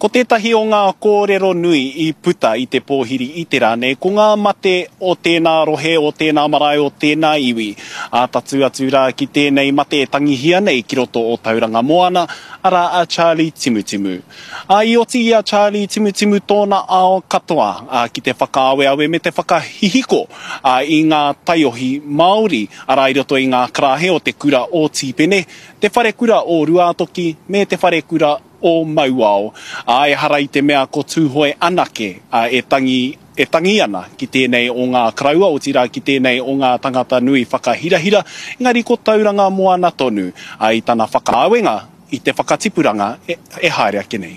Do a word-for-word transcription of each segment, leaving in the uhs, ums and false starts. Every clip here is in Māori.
Ko tētahi o ngā kōrero nui I puta I te pōhiri I te rāne, ko ngā mate o tēnā rohe, o tēnā marae, o tēnā iwi. A tatu atu rā ki tēnei mate e tangihia nei ki roto o Tauranga Moana, ara a Charlie Timutimu. A I oti a Charlie Timutimu tōna ao katoa, a ki te whakaawe awe me te whakahihiko a I ngā taiohi Māori, ara I roto I ngā karahe o te kura o Tipene, te whare kura o Ruatoki, me te whare kura o Mauao. A e hara I te mea ko tūhoe anake a e tangi e tangi ana ki tēnei o ngā karaua o tira ki tēnei o ngā tangata nui whakahirahira, engari ko Tauranga Moana tonu a I tana whakaawenga I te whakatipuranga e, e haere ake nei.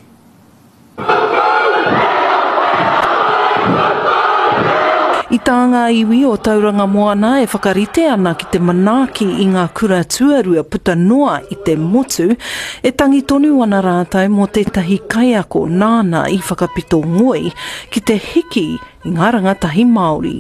I tā ngā iwi o Tauranga Moana e whakarite ana ki te manaaki I ngā kura tuarua puta noa I te motu, e tangi tonu ana rātou mō tētahi kaiako nāna I whakapito ngoi ki te hiki I ngā rangatahi Māori.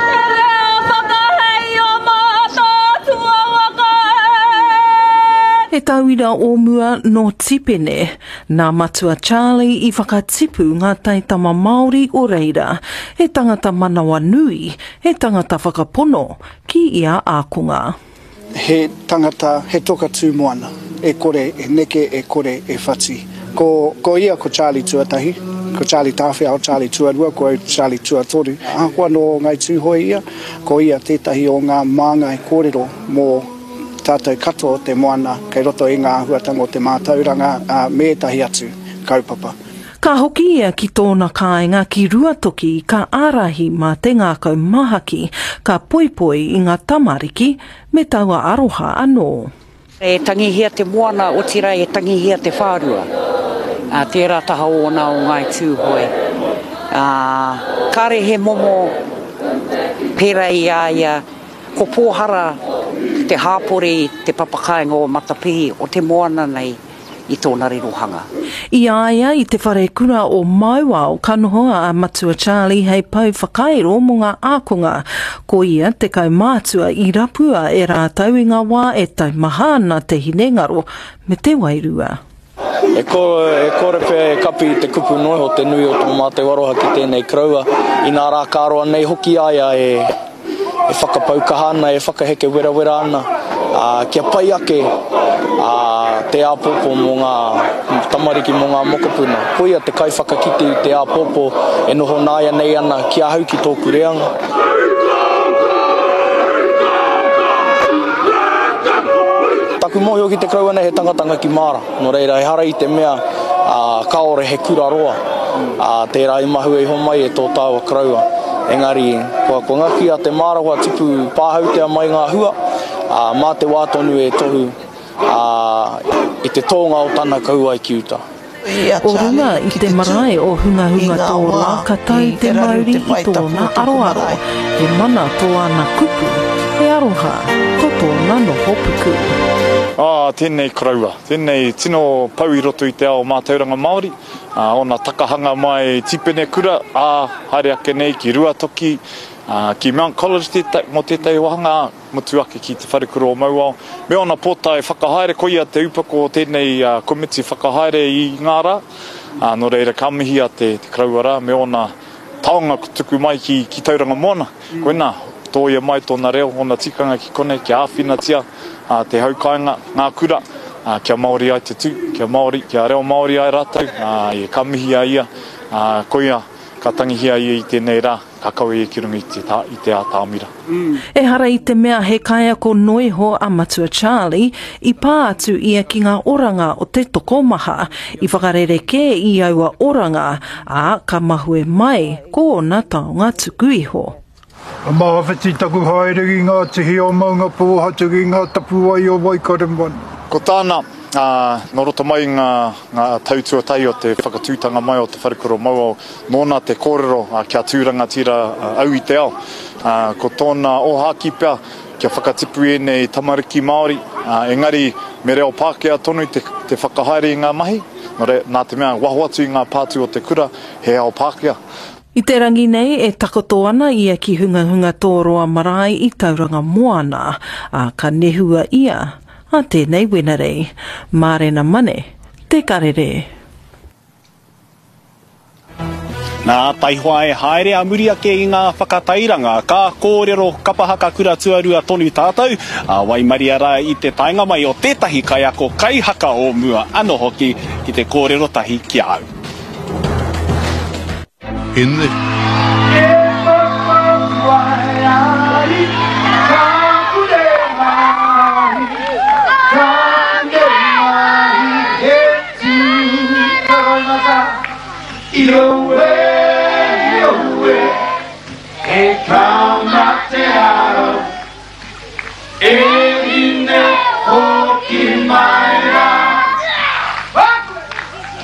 E tauira o mua no Tipene, nā matua Charlie I whakatipu ngā taitama Māori o reira, e tangata manawa nui, e tangata whakapono ki ia ākunga. He tangata, he toka tū moana, e kore, e neke, e kore, e whati. Ko, ko ia ko Charlie tuatahi, ko Charlie tāwhia o Charlie tuarua, ko Charlie tuatoru. Ahua no ngai tūhoi ia, ko ia tētahi o ngā māngai kōrero mō tātou kato o te moana, kei roto I ngā huatanga o te mātauranga, uh, me tahi atu, kaupapa. Ka hoki ia ki tōna kāinga ki Ruatoki ka ārahi mā te ngākau mahaki, ka poipoi I ngā tamariki, me taua aroha anō. E tangihia te moana o tira e tangihia te whārua. Uh, tērā taha ona o ngai tūhoi. Uh, kare he momo pera I aia, ko pōhara te hāpori, te papakainga o matapihi o te moana nei I tōna rirohanga. I aia I te whare kura o Mauao ka nohoa a matua Charlie hei pau whakairo mo ngā ākunga. Ko ia te kaumātua I rapua e rātau I ngā wā e tau mahana te hinengaro me te wairua. E kore, e kore pia e kapi te kupu noho te nui o tō mate waroha ki tēnei kraua. I nā rā kāroa nei hoki aia e e whakapaukahana, e whakaheke wera wera ana, uh, kia pai ake uh, te āpopo mō ngā tamariki mō ngā mokopuna. Koia te kai whakakiti te āpopo e noho nāia nei ana kia hau ki tōku reanga. Taku mohi o ki te kraua nei he tangatanga ki Māra. No reira, e hara I te mea uh, kaore he kura roa. Uh, tērā I mahu e homai e tō tāua kraua. Engari, kua ko ngaki a te Māra hoa tipu pāhau te mai ngā hua, uh, mā te wātonu e tohu uh, I te tōnga o tana kaua I ki uta. O runga I te marae o hunga hunga tōra, ka tau te mauri I tōna aroaro, e mana tō ana kupu, e aroha, ko tōna no hopuku. Ah, tēnei kraua, tēnei tino pau I roto I te ao mātauranga Māori, uh, ona takahanga mai Tipene kura, a uh, haere ake nei ki Ruatoki, uh, ki Mount College tētai, mo tētai wahanga, mutu ake ki te wharekura o Mauao. Me ona pōtai whakahaere koia te upako o tēnei uh, komiti whakahaere I ngā rā, uh, no reira ka mihi a te, te kraua rā, me ona taonga tuku mai ki, ki Tauranga Moana, mm. Koina, tōia mai tōna reo, ona tikanga ki kone, ki āwhina tia, uh, te haukainga, ngā kura, uh, kia Māori ai te tū, kia Māori, kia reo Māori ai rātou, uh, e ka mihi a ia, uh, koia, ka tangihia ia I tēnei rā, ka kaue e ki runga I te, tā, I te ātāmira. Mm. E hara I te mea he kaiako noiho a matua Charlie, I pā atu ia ki ngā oranga o te tokomaha, I whakarereke I aua oranga, a ka mahue mai, ko na taonga tuku iho. A mahawhiti taku haere I ngā tihi o maunga pōhatu I ngā tapu ai o Waikaremoana. Ko tāna, uh, no roto mai ngā, ngā tautuatai o te whakatūtanga mai o te wharekura o Mauao, nōna te kōrero uh, kia tūranga tira uh, au I te ao. Uh, ko tōna o haki pia, kia whakatipu e nei tamariki Māori, uh, engari me reo Pākehā tonu te, te whakahaere I ngā mahi, no re, nā te mea waho atu I ngā pātu o te kura, he ao Pākehā. I te rangi nei e takoto ana ia ki hunga hunga tōroa marae I Tauranga Moana, a ka nehua ia, a tēnei wenarei, mārena mane, te karere. Nā taihoa e haere a muri ake i ngā whakatairanga ka kōrero kapahaka kura tuarua tonu tātou a waimari ara i te tainga mai o tētahi kai ako kaihaka o mua ano hoki ki te kōrero tahi ki au. In the Iowe, iowe, e kaumate a